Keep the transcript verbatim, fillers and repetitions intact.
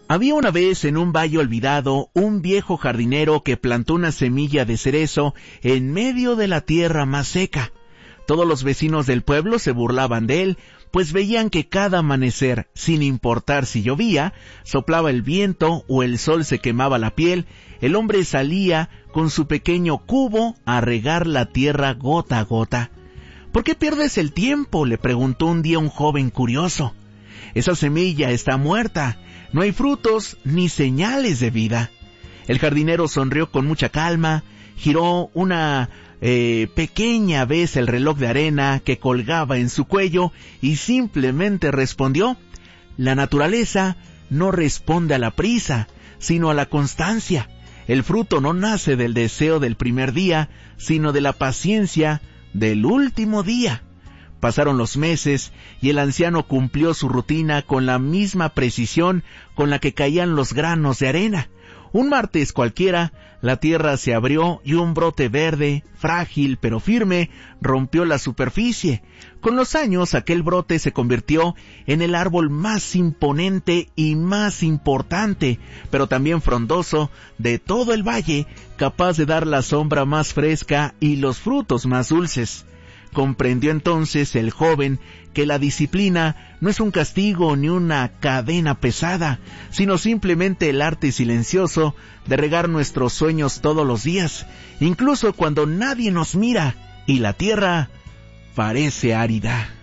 Había una vez en un valle olvidado un viejo jardinero que plantó una semilla de cerezo en medio de la tierra más seca. Todos los vecinos del pueblo se burlaban de él, pues veían que cada amanecer, sin importar si llovía, soplaba el viento o el sol se quemaba la piel, el hombre salía con su pequeño cubo a regar la tierra gota a gota. ¿Por qué pierdes el tiempo?, le preguntó un día un joven curioso. Esa semilla está muerta. No hay frutos ni señales de vida. El jardinero sonrió con mucha calma, giró una eh, pequeña vez el reloj de arena que colgaba en su cuello y simplemente respondió: la naturaleza no responde a la prisa, sino a la constancia. El fruto no nace del deseo del primer día, sino de la paciencia del último día. Pasaron los meses y el anciano cumplió su rutina con la misma precisión con la que caían los granos de arena. Un martes cualquiera, la tierra se abrió y un brote verde, frágil pero firme, rompió la superficie. Con los años, aquel brote se convirtió en el árbol más imponente y más importante, pero también frondoso, de todo el valle, capaz de dar la sombra más fresca y los frutos más dulces. Comprendió entonces el joven que la disciplina no es un castigo ni una cadena pesada, sino simplemente el arte silencioso de regar nuestros sueños todos los días, incluso cuando nadie nos mira y la tierra parece árida.